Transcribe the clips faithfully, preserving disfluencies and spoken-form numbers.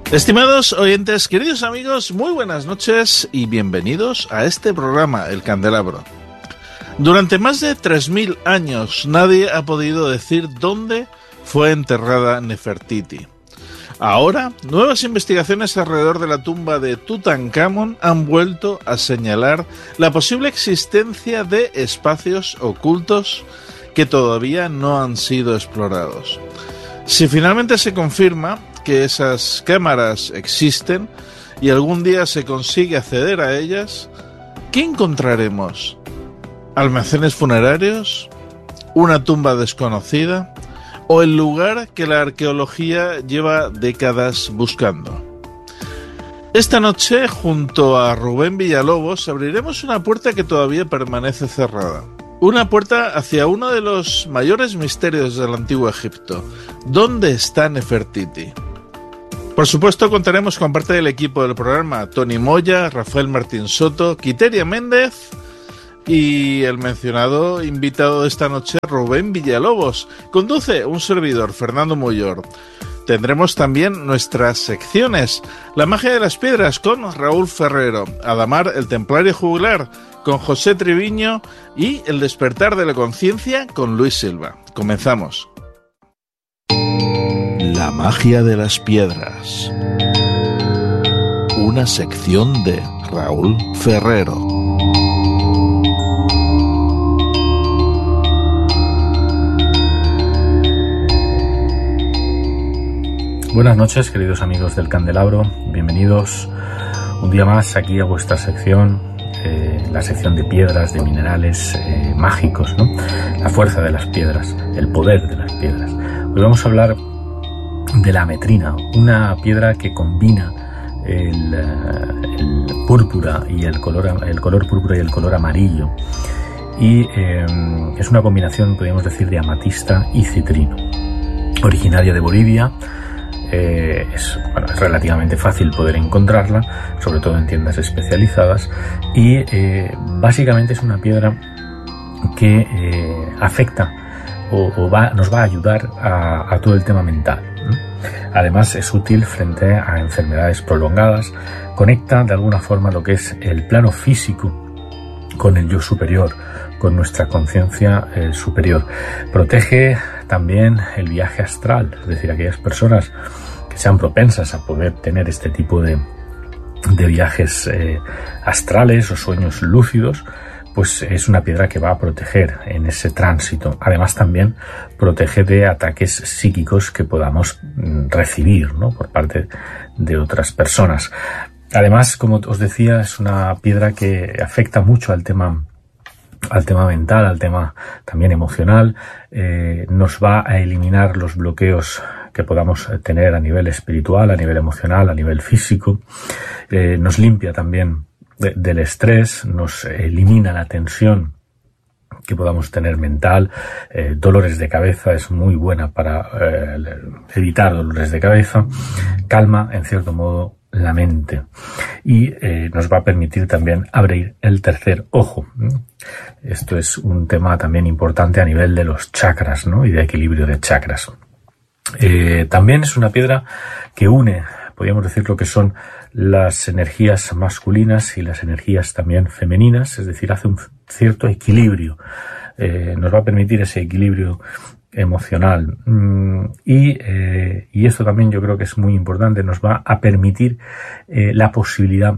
Estimados oyentes, queridos amigos, muy buenas noches y bienvenidos a este programa, El Candelabro. Durante más de tres mil años nadie ha podido decir dónde fue enterrada Nefertiti. Ahora, nuevas investigaciones alrededor de la tumba de Tutankamón han vuelto a señalar la posible existencia de espacios ocultos que todavía no han sido explorados. Si finalmente se confirma que esas cámaras existen y algún día se consigue acceder a ellas, ¿qué encontraremos? ¿Almacenes funerarios? ¿Una tumba desconocida? ¿O el lugar que la arqueología lleva décadas buscando? Esta noche, junto a Rubén Villalobos, abriremos una puerta que todavía permanece cerrada. Una puerta hacia uno de los mayores misterios del antiguo Egipto. ¿Dónde está Nefertiti? Por supuesto, contaremos con parte del equipo del programa: Tony Moya, Rafael Martín Soto, Quiteria Méndez y el mencionado invitado de esta noche, Rubén Villalobos. Conduce un servidor, Fernando Mollor. Tendremos también nuestras secciones: La magia de las piedras con Raúl Ferrero, Adamar el templario juglar con José Triviño y El despertar de la conciencia con Luis Silva. Comenzamos. La magia de las piedras. Una sección de Raúl Ferrero. Buenas noches, queridos amigos del Candelabro. Bienvenidos un día más aquí a vuestra sección, eh, la sección de piedras, de minerales eh, mágicos, ¿no? La fuerza de las piedras, el poder de las piedras. Hoy vamos a hablar de la ametrina, una piedra que combina el, el púrpura y el color, el color púrpura y el color amarillo, y eh, es una combinación, podríamos decir, de amatista y citrino. Originaria de Bolivia, eh, es, bueno, es relativamente fácil poder encontrarla, sobre todo en tiendas especializadas, y eh, básicamente es una piedra que eh, afecta o, o va, nos va a ayudar a, a todo el tema mental. Además, es útil frente a enfermedades prolongadas, conecta de alguna forma lo que es el plano físico con el yo superior, con nuestra conciencia eh, superior. Protege también el viaje astral, es decir, aquellas personas que sean propensas a poder tener este tipo de, de viajes eh, astrales o sueños lúcidos, pues es una piedra que va a proteger en ese tránsito. Además, también protege de ataques psíquicos que podamos recibir, ¿no?, por parte de otras personas. Además, como os decía, es una piedra que afecta mucho al tema al tema mental, al tema también emocional. Eh, nos va a eliminar los bloqueos que podamos tener a nivel espiritual, a nivel emocional, a nivel físico. Eh, nos limpia también De, del estrés, nos elimina la tensión que podamos tener mental. Eh, dolores de cabeza, es muy buena para eh, evitar dolores de cabeza. Calma, en cierto modo, la mente, y eh, nos va a permitir también abrir el tercer ojo. Esto es un tema también importante a nivel de los chakras, ¿no?, y de equilibrio de chakras. Eh, también es una piedra que une, podríamos decir, lo que son las energías masculinas y las energías también femeninas, es decir, hace un cierto equilibrio, eh, nos va a permitir ese equilibrio emocional, mm, y, eh, y esto también yo creo que es muy importante, nos va a permitir eh, la posibilidad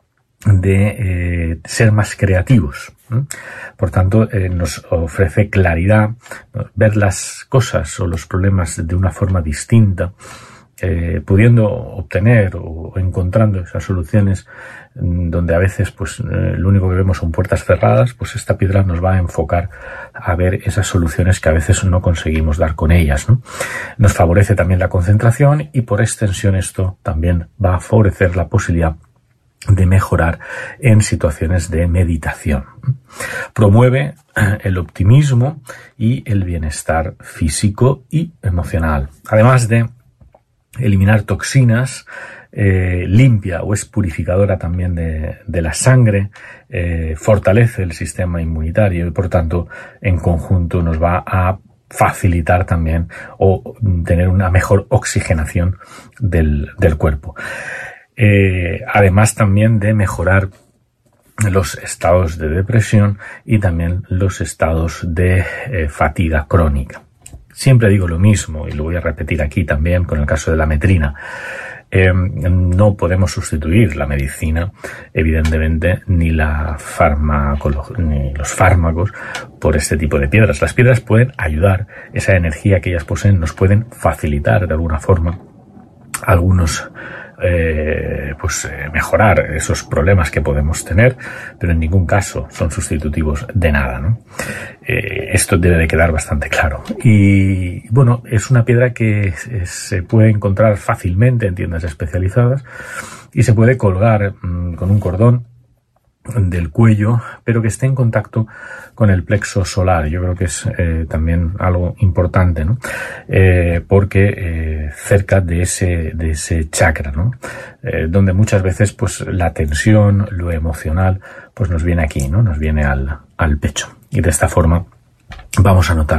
de eh, ser más creativos. ¿eh? Por tanto, eh, nos ofrece claridad, ver las cosas o los problemas de una forma distinta, Eh, pudiendo obtener o encontrando esas soluciones donde a veces pues eh, lo único que vemos son puertas cerradas, pues esta piedra nos va a enfocar a ver esas soluciones que a veces no conseguimos dar con ellas, ¿no? Nos favorece también la concentración y por extensión esto también va a favorecer la posibilidad de mejorar en situaciones de meditación. Promueve el optimismo y el bienestar físico y emocional, además de eliminar toxinas, eh, limpia o es purificadora también de, de la sangre, eh, fortalece el sistema inmunitario y por tanto en conjunto nos va a facilitar también o tener una mejor oxigenación del, del cuerpo. Eh, además también de mejorar los estados de depresión y también los estados de eh, fatiga crónica. Siempre digo lo mismo y lo voy a repetir aquí también con el caso de la metrina. Eh, no podemos sustituir la medicina, evidentemente, ni la farmacolo- ni los fármacos por este tipo de piedras. Las piedras pueden ayudar, esa energía que ellas poseen nos pueden facilitar de alguna forma algunos Eh, pues eh, mejorar esos problemas que podemos tener, pero en ningún caso son sustitutivos de nada, ¿no? Eh, esto debe de quedar bastante claro. Y bueno, es una piedra que es, se puede encontrar fácilmente en tiendas especializadas y se puede colgar mmm, con un cordón del cuello, pero que esté en contacto con el plexo solar. Yo creo que es eh, también algo importante, ¿no? Eh, porque eh, cerca de ese de ese chakra, ¿no? Eh, donde muchas veces pues la tensión, lo emocional, pues nos viene aquí, ¿no? Nos viene al, al pecho. Y de esta forma vamos a notar